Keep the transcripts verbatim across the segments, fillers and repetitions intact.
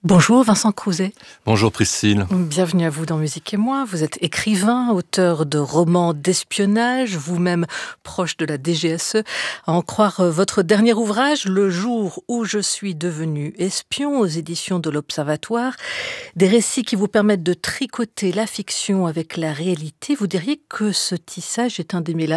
Bonjour Vincent Crouzet. Bonjour Priscille. Bienvenue à vous dans Musique et Moi. Vous êtes écrivain, auteur de romans d'espionnage, vous-même proche de la D G S E. À en croire votre dernier ouvrage, Le jour où je suis devenu espion, aux éditions de l'Observatoire. Des récits qui vous permettent de tricoter la fiction avec la réalité. Vous diriez que ce tissage est indémêlable ?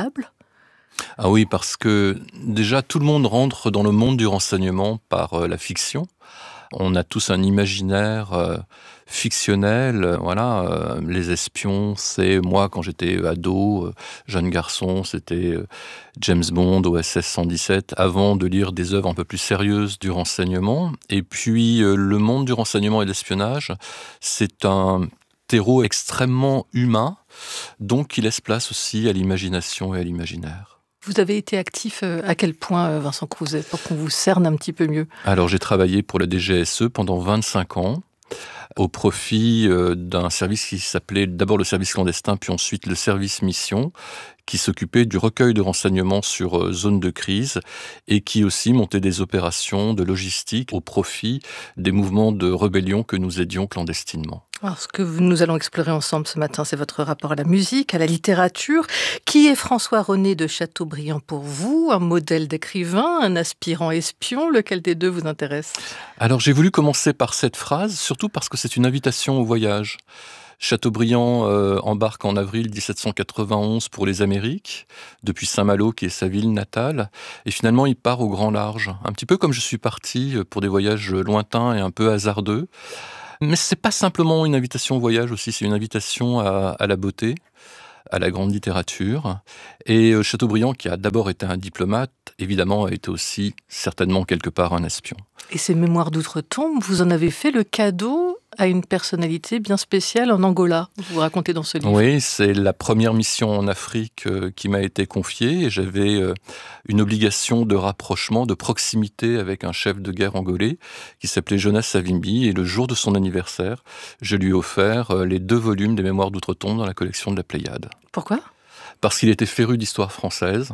Ah oui, parce que déjà tout le monde rentre dans le monde du renseignement par euh, la fiction. On a tous un imaginaire euh, fictionnel, euh, voilà. Euh, les espions, c'est moi quand j'étais ado, euh, jeune garçon, c'était euh, James Bond, O S S cent dix-sept, avant de lire des œuvres un peu plus sérieuses du renseignement. Et puis euh, le monde du renseignement et de l'espionnage, c'est un terreau extrêmement humain, donc qui laisse place aussi à l'imagination et à l'imaginaire. Vous avez été actif à quel point, Vincent Crouzet, pour qu'on vous cerne un petit peu mieux ? Alors j'ai travaillé pour la D G S E pendant vingt-cinq ans, au profit d'un service qui s'appelait d'abord le service clandestin, puis ensuite le service mission, qui s'occupait du recueil de renseignements sur zone de crise et qui aussi montait des opérations de logistique au profit des mouvements de rébellion que nous aidions clandestinement. Alors, ce que nous allons explorer ensemble ce matin, c'est votre rapport à la musique, à la littérature. Qui est François-René de Chateaubriand pour vous ? Un modèle d'écrivain, un aspirant espion ? Lequel des deux vous intéresse ? Alors j'ai voulu commencer par cette phrase, surtout parce que c'est une invitation au voyage. Chateaubriand euh, embarque en avril dix-sept cent quatre-vingt-onze pour les Amériques, depuis Saint-Malo qui est sa ville natale, et finalement il part au grand large, un petit peu comme je suis parti pour des voyages lointains et un peu hasardeux. Mais c'est pas simplement une invitation au voyage aussi, c'est une invitation à, à la beauté, à la grande littérature. Et Chateaubriand, qui a d'abord été un diplomate, évidemment a été aussi certainement quelque part un espion. Et ces mémoires d'outre-tombe, vous en avez fait le cadeau à une personnalité bien spéciale en Angola, vous racontez dans ce livre. Oui, c'est la première mission en Afrique euh, qui m'a été confiée et j'avais euh, une obligation de rapprochement, de proximité avec un chef de guerre angolais qui s'appelait Jonas Savimbi, et le jour de son anniversaire, je lui ai offert euh, les deux volumes des Mémoires d'outre-tombe dans la collection de la Pléiade. Pourquoi ? Parce qu'il était féru d'histoire française.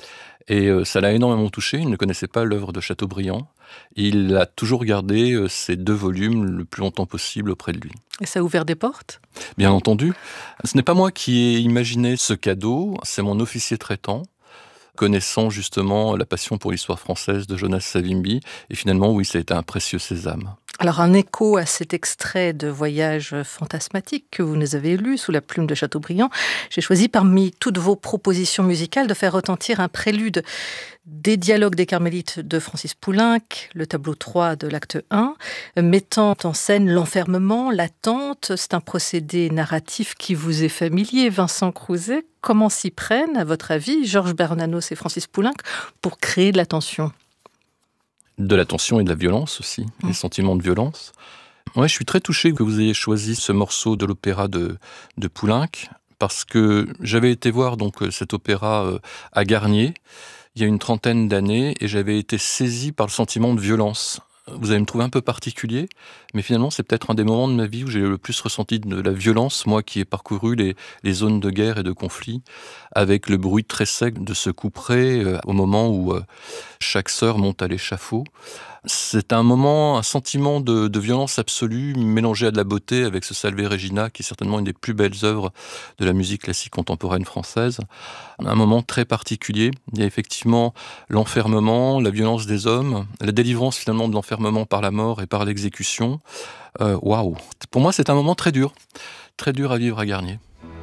Et euh, ça l'a énormément touché, il ne connaissait pas l'œuvre de Chateaubriand. Il a toujours gardé euh, ces deux volumes le plus longtemps possible auprès de lui. Et ça a ouvert des portes ? Bien entendu. Ce n'est pas moi qui ai imaginé ce cadeau, c'est mon officier traitant, connaissant justement la passion pour l'histoire française de Jonas Savimbi. Et finalement, oui, ça a été un précieux sésame. Alors, un écho à cet extrait de Voyage fantasmatique que vous nous avez lu sous la plume de Chateaubriand, j'ai choisi parmi toutes vos propositions musicales de faire retentir un prélude des dialogues des Carmélites de Francis Poulenc, le tableau trois de l'acte un, mettant en scène l'enfermement, l'attente. C'est un procédé narratif qui vous est familier, Vincent Crouzet. Comment s'y prennent, à votre avis, Georges Bernanos et Francis Poulenc pour créer de la tension ? De la tension et de la violence aussi, mmh. Les sentiments de violence. Ouais, je suis très touché que vous ayez choisi ce morceau de l'opéra de, de Poulenc, parce que j'avais été voir donc cet opéra euh, à Garnier, il y a une trentaine d'années, et j'avais été saisi par le sentiment de violence. Vous allez me trouver un peu particulier, mais finalement c'est peut-être un des moments de ma vie où j'ai le plus ressenti de la violence, moi qui ai parcouru les, les zones de guerre et de conflit, avec le bruit très sec de ce couperet euh, au moment où euh, chaque sœur monte à l'échafaud. C'est un moment, un sentiment de, de violence absolue mélangé à de la beauté avec ce Salve Regina qui est certainement une des plus belles œuvres de la musique classique contemporaine française. Un moment très particulier. Il y a effectivement l'enfermement, la violence des hommes, la délivrance finalement de l'enfermement par la mort et par l'exécution. Waouh! Wow. Pour moi, c'est un moment très dur, très dur à vivre à Garnier.